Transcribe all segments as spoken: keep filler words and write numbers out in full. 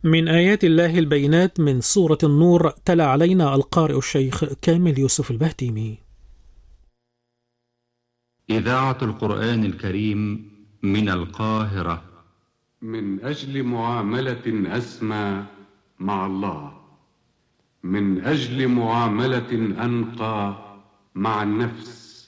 من آيات الله البينات من سورة النور، تلا علينا القارئ الشيخ كامل يوسف البهتيمي. إذاعة القرآن الكريم من القاهرة. من أجل معاملة أسمى مع الله، من أجل معاملة أنقى مع النفس،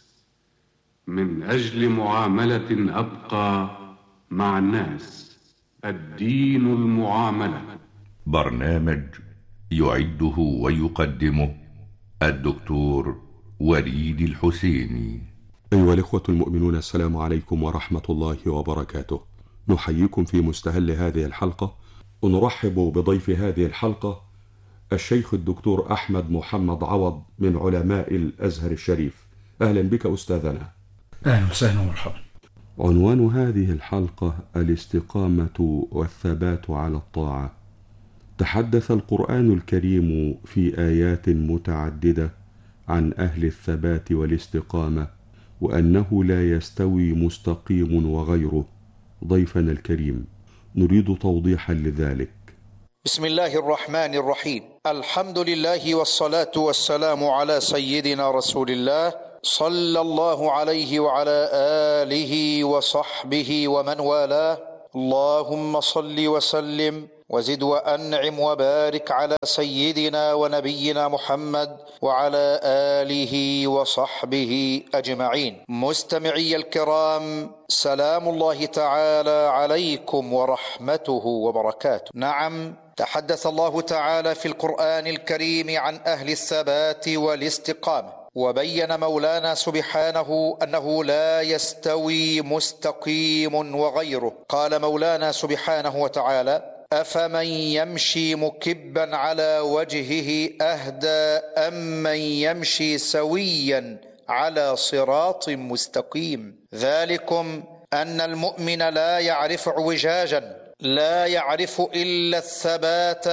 من أجل معاملة أبقى مع الناس. الدين المعاملة. برنامج يعده ويقدمه الدكتور وليد الحسيني. أيها الإخوة المؤمنون، السلام عليكم ورحمة الله وبركاته. نحييكم في مستهل هذه الحلقة، ونرحب بضيف هذه الحلقة الشيخ الدكتور أحمد محمد عوض من علماء الأزهر الشريف. أهلا بك أستاذنا. أهلا وسهلا ومرحبا. عنوان هذه الحلقة الاستقامة والثبات على الطاعة. تحدث القرآن الكريم في آيات متعددة عن أهل الثبات والاستقامة، وأنه لا يستوي مستقيم وغيره. ضيفنا الكريم نريد توضيحا لذلك. بسم الله الرحمن الرحيم. الحمد لله والصلاة والسلام على سيدنا رسول الله صلى الله عليه وعلى آله وصحبه ومن والاه. اللهم صل وسلم وزد وأنعم وبارك على سيدنا ونبينا محمد وعلى آله وصحبه أجمعين. مستمعي الكرام، سلام الله تعالى عليكم ورحمته وبركاته. نعم، تحدث الله تعالى في القرآن الكريم عن أهل الثبات والاستقامة، وبين مولانا سبحانه أنه لا يستوي مستقيم وغيره. قال مولانا سبحانه وتعالى: أفمن يمشي مكبا على وجهه أهدى أمن يمشي سويا على صراط مستقيم. ذلكم أن المؤمن لا يعرف اعوجاجا، لا يعرف إلا الثبات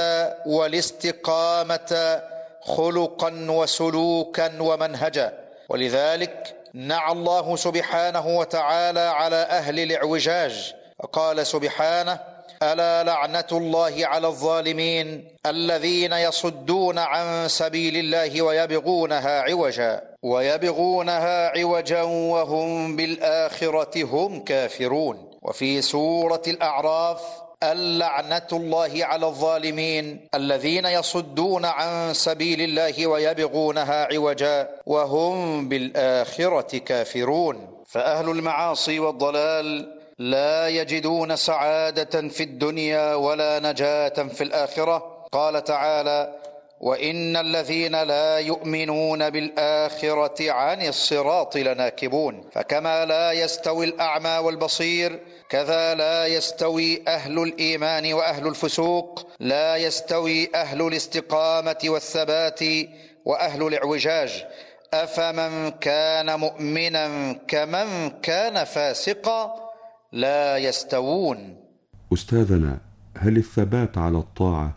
والاستقامة خلقا وسلوكا ومنهجا. ولذلك نعى الله سبحانه وتعالى على أهل الاعوجاج، قال سبحانه: ألا لعنة الله على الظالمين الذين يصدون عن سبيل الله ويبغونها عوجا ويبغونها عوجا وهم بالآخرة هم كافرون. وفي سورة الأعراف: اللعنة الله على الظالمين الذين يصدون عن سبيل الله ويبغونها عوجا وهم بالآخرة كافرون. فأهل المعاصي والضلال لا يجدون سعادة في الدنيا ولا نجاة في الآخرة. قال تعالى: وإن الذين لا يؤمنون بالآخرة عن الصراط لناكبون. فكما لا يستوي الأعمى والبصير، كذا لا يستوي أهل الإيمان وأهل الفسوق، لا يستوي أهل الاستقامة والثبات وأهل الاعوجاج. أفمن كان مؤمنا كمن كان فاسقا لا يستوون. أستاذنا، هل الثبات على الطاعة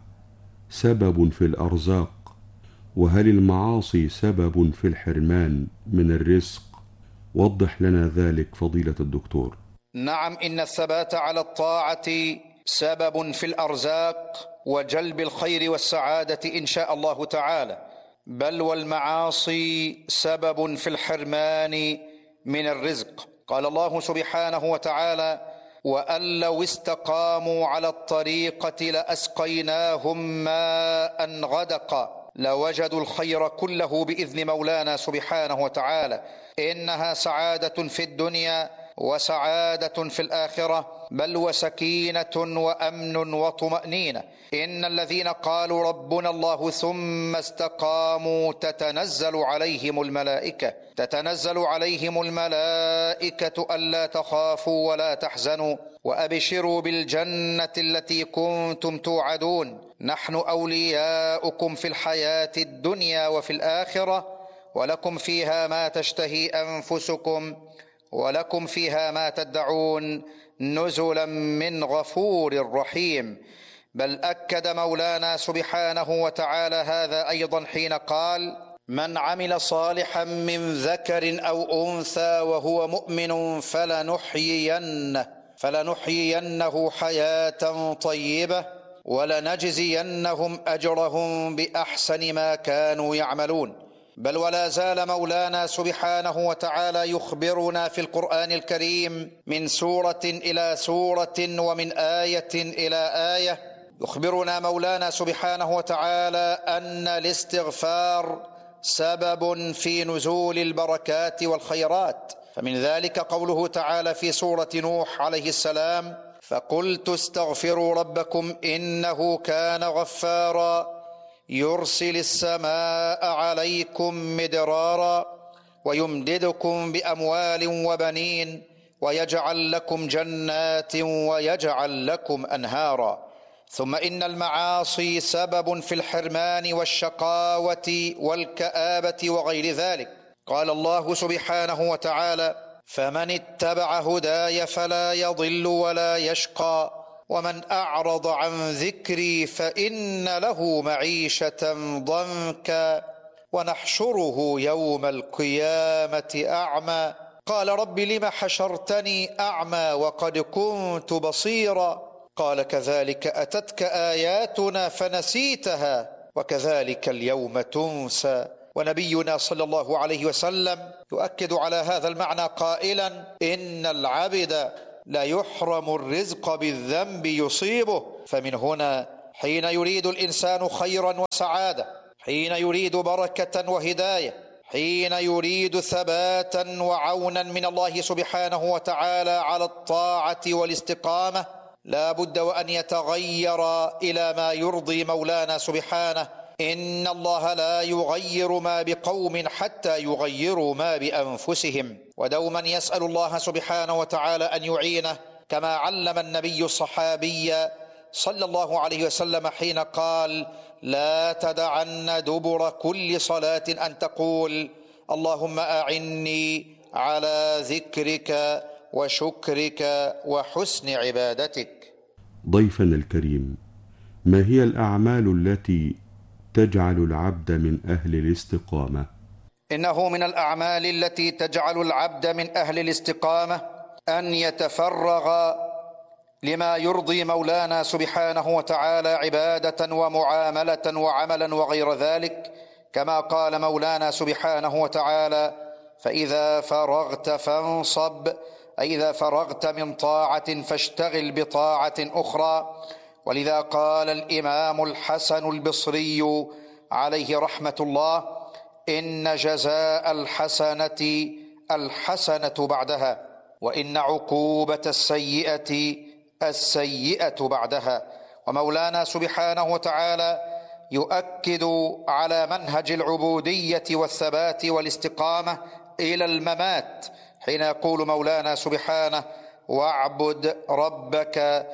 سبب في الأرزاق؟ وهل المعاصي سبب في الحرمان من الرزق؟ وضح لنا ذلك فضيلة الدكتور. نعم، إن الثبات على الطاعة سبب في الأرزاق وجلب الخير والسعادة إن شاء الله تعالى، بل والمعاصي سبب في الحرمان من الرزق. قال الله سبحانه وتعالى: وأن لو استقاموا على الطريقة لأسقيناهم ماء غدقا لوجدوا الخير كله بإذن مولانا سبحانه وتعالى. إنها سعادة في الدنيا وسعادة في الآخرة، بل وسكينة وأمن وطمأنينة. إن الذين قالوا ربنا الله ثم استقاموا تتنزل عليهم الملائكة تتنزل عليهم الملائكة ألا تخافوا ولا تحزنوا وأبشروا بالجنة التي كنتم توعدون نحن أولياؤكم في الحياة الدنيا وفي الآخرة ولكم فيها ما تشتهي أنفسكم ولكم فيها ما تدعون نزلا من غفور رحيم. بل أكد مولانا سبحانه وتعالى هذا أيضا حين قال: من عمل صالحا من ذكر أو أنثى وهو مؤمن فلنحيينه فلنحيينه حياة طيبة ولنجزينهم أجرهم بأحسن ما كانوا يعملون. بل ولا زال مولانا سبحانه وتعالى يخبرنا في القرآن الكريم من سورة إلى سورة ومن آية إلى آية، يخبرنا مولانا سبحانه وتعالى أن الاستغفار سبب في نزول البركات والخيرات. فمن ذلك قوله تعالى في سورة نوح عليه السلام: فقلت استغفروا ربكم إنه كان غفارا يرسل السماء عليكم مدرارا ويمددكم بأموال وبنين ويجعل لكم جنات ويجعل لكم أنهارا. ثم إن المعاصي سبب في الحرمان والشقاوة والكآبة وغير ذلك. قال الله سبحانه وتعالى: فمن اتبع هداي فلا يضل ولا يشقى ومن أعرض عن ذكري فإن له معيشة ضنكا ونحشره يوم القيامة أعمى قال رب لم حشرتني أعمى وقد كنت بصيرا قال كذلك أتتك آياتنا فنسيتها وكذلك اليوم تنسى. ونبينا صلى الله عليه وسلم يؤكد على هذا المعنى قائلا: إن العبد لا يحرم الرزق بالذنب يصيبه. فمن هنا حين يريد الإنسان خيرا وسعادة، حين يريد بركة وهداية، حين يريد ثباتا وعونا من الله سبحانه وتعالى على الطاعة والاستقامة، لا بد وأن يتغير إلى ما يرضي مولانا سبحانه. إن الله لا يغير ما بقوم حتى يغيروا ما بأنفسهم. ودوما يسأل الله سبحانه وتعالى أن يعينه، كما علم النبي الصحابي صلى الله عليه وسلم حين قال: لا تدعن دبر كل صلاة أن تقول اللهم أعني على ذكرك وشكرك وحسن عبادتك. ضيفنا الكريم، ما هي الأعمال التي تجعل العبد من أهل الاستقامة؟ إنه من الأعمال التي تجعل العبد من أهل الاستقامة أن يتفرغ لما يرضي مولانا سبحانه وتعالى عبادة ومعاملة وعملا وغير ذلك، كما قال مولانا سبحانه وتعالى: فإذا فرغت فانصب، أي إذا فرغت من طاعة فاشتغل بطاعة أخرى. ولذا قال الإمام الحسن البصري عليه رحمة الله: إن جزاء الحسنة الحسنة بعدها، وإن عقوبة السيئة السيئة بعدها. ومولانا سبحانه وتعالى يؤكد على منهج العبودية والثبات والاستقامة إلى الممات، حين يقول مولانا سبحانه: واعبد ربك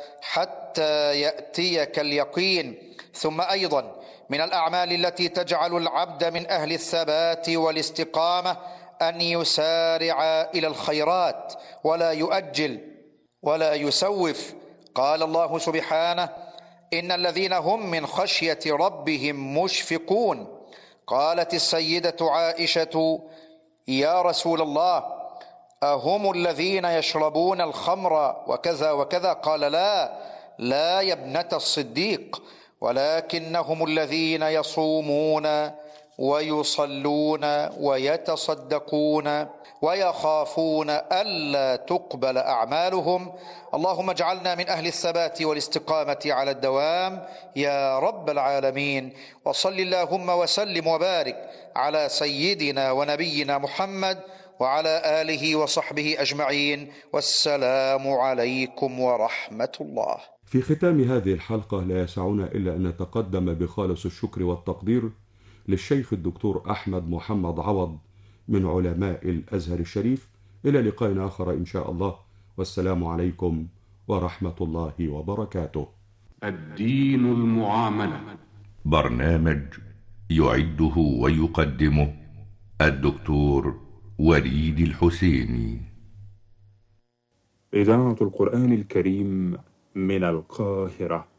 حتى يأتيك اليقين. ثم أيضا من الأعمال التي تجعل العبد من أهل الثبات والاستقامة أن يسارع إلى الخيرات ولا يؤجل ولا يسوف. قال الله سبحانه: إن الذين هم من خشية ربهم مشفقون. قالت السيدة عائشة: يا رسول الله، أهم الذين يشربون الخمر وكذا وكذا؟ قال: لا لا يا ابنة الصديق، ولكنهم الذين يصومون ويصلون ويتصدقون ويخافون ألا تقبل أعمالهم. اللهم اجعلنا من أهل الثبات والاستقامة على الدوام يا رب العالمين. وصل اللهم وسلم وبارك على سيدنا ونبينا محمد وعلى آله وصحبه أجمعين، والسلام عليكم ورحمة الله. في ختام هذه الحلقة لا يسعنا إلا أن نتقدم بخالص الشكر والتقدير للشيخ الدكتور أحمد محمد عوض من علماء الأزهر الشريف. إلى لقاء آخر إن شاء الله، والسلام عليكم ورحمة الله وبركاته. الدين المعاملة، برنامج يعده ويقدمه الدكتور وليد الحسيني. إذاعة القرآن الكريم من القاهرة.